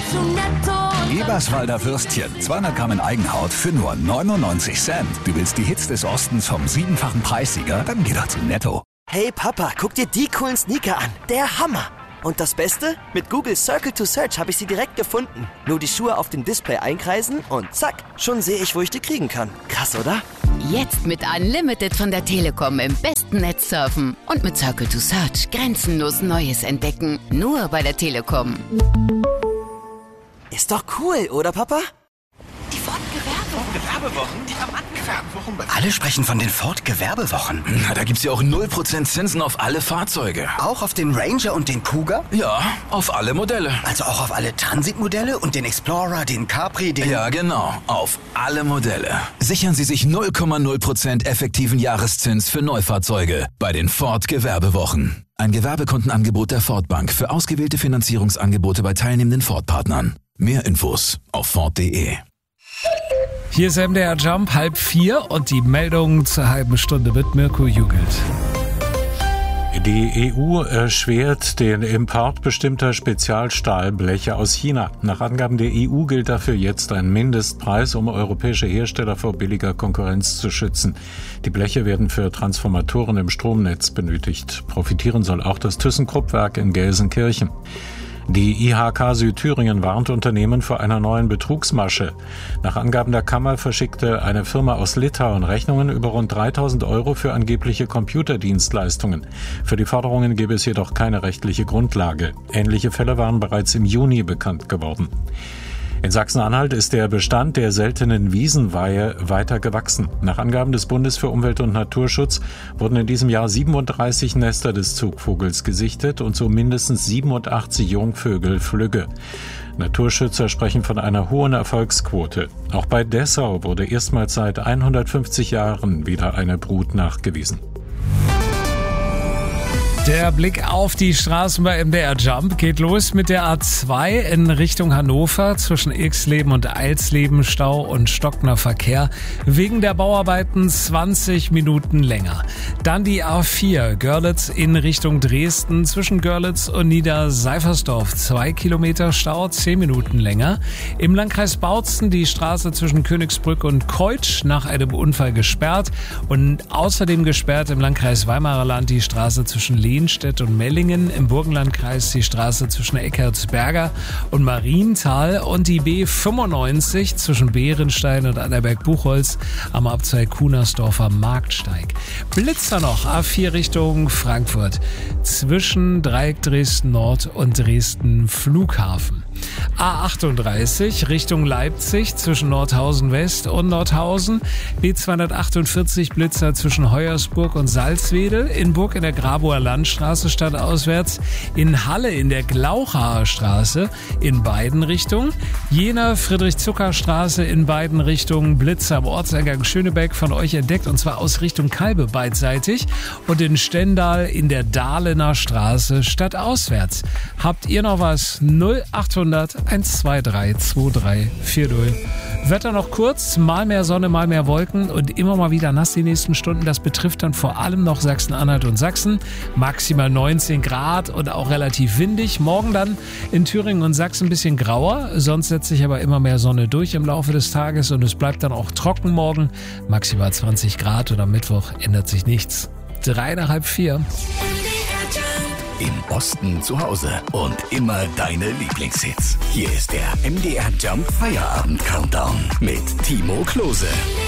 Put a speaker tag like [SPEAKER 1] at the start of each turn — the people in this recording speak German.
[SPEAKER 1] zu Netto.
[SPEAKER 2] Eberswalder Würstchen, 200 Gramm in Eigenhaut für nur 99 Cent. Du willst die Hits des Ostens vom 7-fachen Preissieger? Dann geh doch zu Netto.
[SPEAKER 3] Hey Papa, guck dir die coolen Sneaker an. Der Hammer. Und das Beste? Mit Google Circle to Search habe ich sie direkt gefunden. Nur die Schuhe auf dem Display einkreisen und zack, schon sehe ich, wo ich die kriegen kann. Krass, oder?
[SPEAKER 4] Jetzt mit Unlimited von der Telekom im besten Netz surfen. Und mit Circle to Search grenzenlos Neues entdecken. Nur bei der Telekom.
[SPEAKER 3] Ist doch cool, oder Papa?
[SPEAKER 5] Die Ford-Gewerbewochen? Alle sprechen von den Ford-Gewerbewochen.
[SPEAKER 6] Na, da gibt's ja auch 0% Zinsen auf alle Fahrzeuge.
[SPEAKER 5] Auch auf den Ranger und den Kuga?
[SPEAKER 6] Ja, auf alle Modelle.
[SPEAKER 5] Also auch auf alle Transit-Modelle und den Explorer, den Capri, den...
[SPEAKER 6] Ja, genau. Auf alle Modelle. Sichern Sie sich 0,0% effektiven Jahreszins für Neufahrzeuge bei den Ford-Gewerbewochen. Ein Gewerbekundenangebot der Ford Bank für ausgewählte Finanzierungsangebote bei teilnehmenden Ford-Partnern. Mehr Infos auf Ford.de.
[SPEAKER 7] Hier ist MDR Jump, 3:30 und die Meldung zur halben Stunde mit Mirko Jugelt.
[SPEAKER 8] Die EU erschwert den Import bestimmter Spezialstahlbleche aus China. Nach Angaben der EU gilt dafür jetzt ein Mindestpreis, um europäische Hersteller vor billiger Konkurrenz zu schützen. Die Bleche werden für Transformatoren im Stromnetz benötigt. Profitieren soll auch das ThyssenKrupp-Werk in Gelsenkirchen. Die IHK Südthüringen warnt Unternehmen vor einer neuen Betrugsmasche. Nach Angaben der Kammer verschickte eine Firma aus Litauen Rechnungen über rund 3.000 € für angebliche Computerdienstleistungen. Für die Forderungen gäbe es jedoch keine rechtliche Grundlage. Ähnliche Fälle waren bereits im Juni bekannt geworden. In Sachsen-Anhalt ist der Bestand der seltenen Wiesenweihe weiter gewachsen. Nach Angaben des Bundes für Umwelt und Naturschutz wurden in diesem Jahr 37 Nester des Zugvogels gesichtet und so mindestens 87 Jungvögel Flügge. Naturschützer sprechen von einer hohen Erfolgsquote. Auch bei Dessau wurde erstmals seit 150 Jahren wieder eine Brut nachgewiesen.
[SPEAKER 7] Der Blick auf die Straßen bei MDR Jump geht los mit der A2 in Richtung Hannover. Zwischen Ilksleben und Eilsleben Stau und stockender Verkehr. Wegen der Bauarbeiten 20 Minuten länger. Dann die A4 Görlitz in Richtung Dresden. Zwischen Görlitz und Niederseifersdorf 2 Kilometer Stau, 10 Minuten länger. Im Landkreis Bautzen die Straße zwischen Königsbrück und Keutsch nach einem Unfall gesperrt. Und außerdem gesperrt im Landkreis Weimarer Land die Straße zwischen Lehnstedt und Mellingen, im Burgenlandkreis die Straße zwischen Eckartsberger und Marienthal und die B95 zwischen Bärenstein und Annaberg-Buchholz am Abzweig Kunersdorfer Marktsteig. Blitzer noch, A4 Richtung Frankfurt zwischen Dreieck Dresden Nord und Dresden Flughafen. A38 Richtung Leipzig zwischen Nordhausen West und Nordhausen. B248 Blitzer zwischen Hoyersburg und Salzwedel. In Burg in der Grabower Landstraße stadtauswärts. In Halle in der Glauchaer Straße in beiden Richtungen. Jena Friedrich-Zucker-Straße in beiden Richtungen. Blitzer am Ortseingang Schönebeck von euch entdeckt und zwar aus Richtung Kalbe beidseitig. Und in Stendal in der Dahlener Straße stadtauswärts. Habt ihr noch was? 0800 123 2340. Wetter noch kurz, mal mehr Sonne, mal mehr Wolken und immer mal wieder nass die nächsten Stunden. Das betrifft dann vor allem noch Sachsen-Anhalt und Sachsen. Maximal 19 Grad und auch relativ windig. Morgen dann in Thüringen und Sachsen ein bisschen grauer. Sonst setzt sich aber immer mehr Sonne durch im Laufe des Tages und es bleibt dann auch trocken morgen. Maximal 20 Grad und am Mittwoch ändert sich nichts. 3 nach halb 4.
[SPEAKER 2] Im Osten zu Hause und immer deine Lieblingshits. Hier ist der MDR Jump Feierabend Countdown mit Timo Klose.